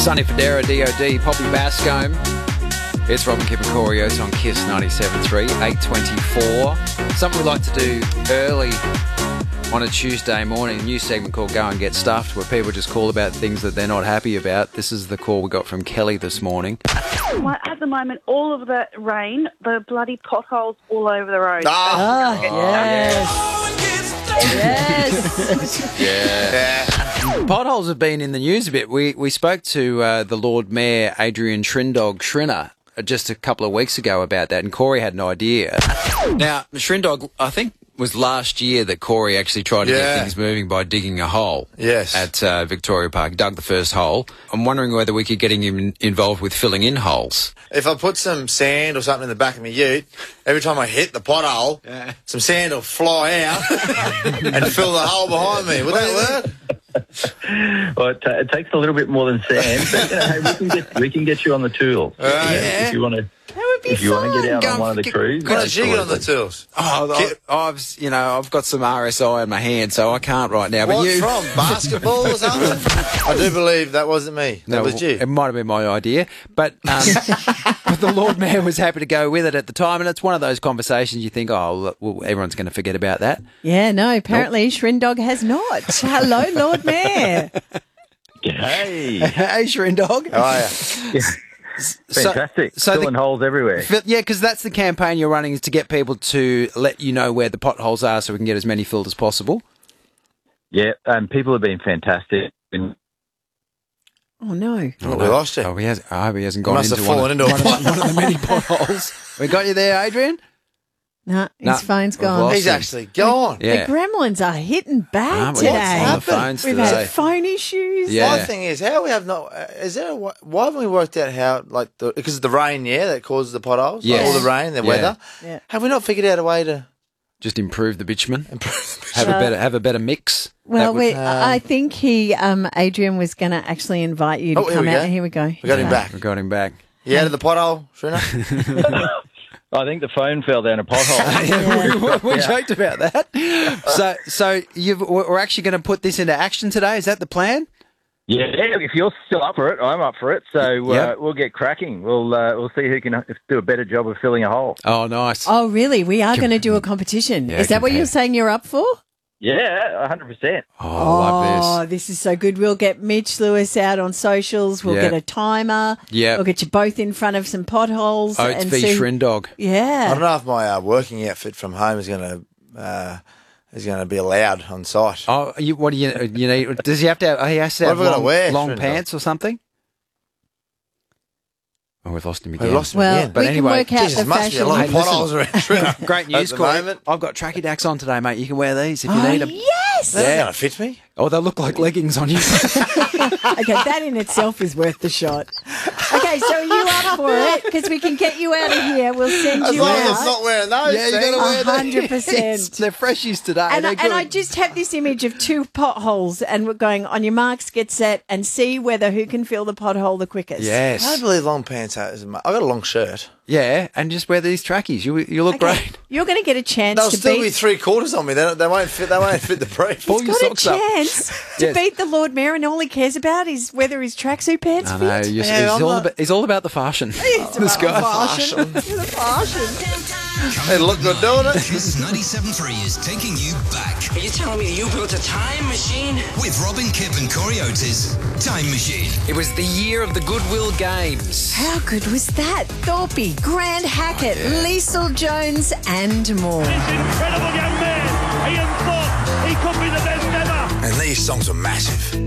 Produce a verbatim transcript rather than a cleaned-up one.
Sonny Fodera, D O D, Poppy Bascombe. It's Robin Kip and Corey Oates on Kiss ninety-seven point three, eight twenty-four. Something we like to do early on a Tuesday morning, a new segment called Go and Get Stuffed, where people just call about things that they're not happy about. This is the call we got from Kelly this morning. Well, at the moment, all of the rain, the bloody potholes all over the road. Ah, yes. Yes. Yeah. Potholes have been in the news a bit. We we spoke to uh, the Lord Mayor, Adrian Trindog Schrinner, just a couple of weeks ago about that, and Corey had no idea. Now, Trindog, I think, was last year that Corey actually tried to Yeah. get things moving by digging a hole Yes. at uh, Victoria Park. Dug the first hole. I'm wondering whether we could get him in- involved with filling in holes. If I put some sand or something in the back of my ute, every time I hit the pothole, Yeah. some sand will fly out and fill the hole behind me. Would that work? Well, it, ta it takes a little bit more than sand, but you know, hey, we can get we can get you on the tools. Right. If you want to, That would be if you want to get out Go on and one of the get- crews, How did you get on the absolutely. tools? Oh, Get- I, I've, you know, I've got some R S I in my hand, so I can't right now. But What you, from? Basketball or something? I do believe that wasn't me. That No, was you. It might have been my idea, but, um, but the Lord Mayor was happy to go with it at the time, and it's one of those conversations you think, oh, well, everyone's going to forget about that. Yeah, no, apparently Shrindog has not. Hello, Lord Mayor. Hey, Hey, Shrindog. How are you? fantastic! so the- Filling holes everywhere. Fi- Yeah, because that's the campaign you're running, is to get people to let you know where the potholes are so we can get as many filled as possible. Yeah, um, people have been fantastic. Been- Oh, no. Oh, we lost you. Oh, he has, I hope he hasn't gone Must into, have one, fallen of, into a one, of, one of the many potholes. We got you there, Adrian? No, his No, phone's we've gone. lost He's him. actually gone. Yeah. The gremlins are hitting Ah, back we today. got on the happened? phones We've today. had phone issues. Yeah. My thing is, how we have not, uh, is there a, wa- why haven't we worked out how, like, the, because of the rain, yeah, that causes the potholes? Like, Yes. all the rain, the Yeah. weather. Yeah. Have we not figured out a way to Just improve the bitumen. improve Have a Well- better have a better mix. Well, That would- we, I think he, um, Adrian was going to actually invite you to Oh, here come we out. go. Here we go. We got him back. we got him back. You out of the pothole, Shrina? I think the phone fell down a pothole. we we joked about that. So, so you've, we're actually going to put this into action today. Is that the plan? Yeah, if you're still up for it, I'm up for it. So uh, Yep. we'll get cracking. We'll uh, we'll see who can do a better job of filling a hole. Oh, nice. Oh, really? We are going to do a competition. Yeah, Is that what compare. you're saying you're up for? Yeah, one hundred percent. Oh, I love Oh, this. this is so good. We'll get Mitch Lewis out on socials. We'll Yeah. get a timer. Yeah. We'll get you both in front of some potholes. Oates and v see. Shrindog. I Yeah. don't know if my uh, working outfit from home is going to uh, is going to be allowed on site. Oh, you, what do you you need? Does he have to have? He has to What have have I gotta long, wear, long Shrindog? pants or something. Oh, we've lost him We again. lost him Well, again. But we anyway, can work out Jesus, the must be a fashion. lot Hey, of listen. potholes around Shrina. Great news, At the Corey. moment. I've got tracky dacks on today, mate. You can wear these if you Oh, need them. yes. That's Yeah. going to fit me. Oh, they look like leggings on you. Okay, that in itself is worth the shot. Okay, so are you up for it? Because we can get you out of here. We'll send As you long as it's out. not wearing those. yeah, you see? got to wear A hundred these. percent. They're freshies today. And, I, They're and I good. just have this image of two potholes, and we're going on your marks, get set, and see whether who can fill the pothole the quickest. I Yes. don't believe long pants are as much. I've got a long shirt. Yeah, and just wear these trackies. You you look Okay, great. you're going to get a chance They'll to still beat. be three quarters on me. They, don't, they won't fit. They won't fit the brief. Pull your got a socks up. chance to Yes. beat the Lord Mayor, and all he cares about is whether his tracksuit pants I know. fit. He's, Yeah, he's I'm all not- about, he's all about the fashion. this guy. Fashion. The fashion. They look good doing it. Kiss ninety-seven point three is taking you back Are you telling me you built a time machine? with Robin Kip and Corey Oates' Time Machine. It was the year of the Goodwill Games. How good was that? Thorpe, Grant Hackett, Liesl Jones, and more. Incredible young man, Ian Thorpe. He could be the best ever. And these songs are massive.